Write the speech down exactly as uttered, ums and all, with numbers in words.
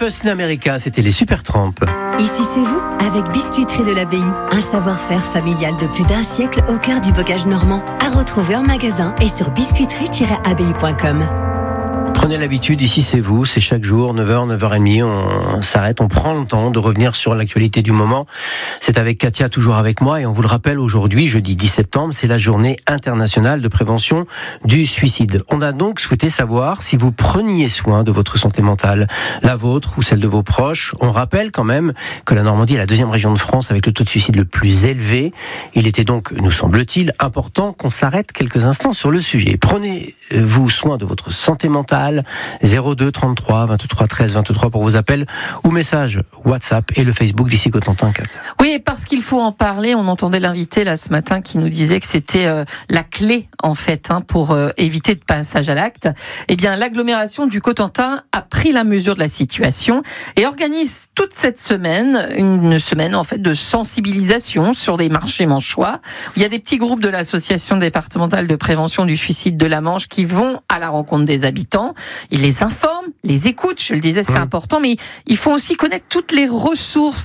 Breakfast in America, c'était les Supertramp. Ici c'est vous, avec Biscuiterie de l'Abbaye. Un savoir-faire familial de plus d'un siècle au cœur du bocage normand. À retrouver en magasin et sur biscuiterie tiret abbaye point com. Prenez l'habitude, ici c'est vous, c'est chaque jour, neuf heures, neuf heures trente, on s'arrête, on prend le temps de revenir sur l'actualité du moment. C'est avec Katia, toujours avec moi, et on vous le rappelle aujourd'hui, jeudi dix septembre, c'est la journée internationale de prévention du suicide. On a donc souhaité savoir si vous preniez soin de votre santé mentale, la vôtre ou celle de vos proches. On rappelle quand même que la Normandie est la deuxième région de France avec le taux de suicide le plus élevé. Il était donc, nous semble-t-il, important qu'on s'arrête quelques instants sur le sujet. Prenez-vous soin de votre santé mentale, zéro deux trente-trois vingt-trois treize vingt-trois pour vos appels ou messages WhatsApp et le Facebook d'ici Cotentin. Oui, parce qu'il faut en parler. On entendait l'invité là ce matin qui nous disait que c'était euh, la clé en fait hein, pour euh, éviter de passage à l'acte. Eh bien, l'agglomération du Cotentin a pris la mesure de la situation et organise toute cette semaine une semaine en fait de sensibilisation sur les marchés manchois. Il y a des petits groupes de l'association départementale de prévention du suicide de la Manche qui vont à la rencontre des habitants. Ils les informent, les écoutent. Je le disais, c'est mmh. important, mais il faut aussi connaître toutes les ressources